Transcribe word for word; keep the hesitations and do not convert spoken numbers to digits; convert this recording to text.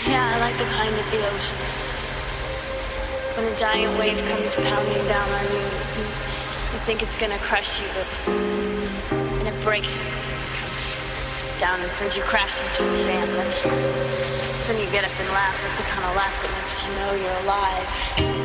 Yeah, I like the kind at the ocean. When a giant wave comes pounding down on you, you think it's gonna crush you, but then it breaks and comes down and sends you crashing to the sand. That's, that's when you get up and laugh. That's the kind of laugh that makes you know you're alive.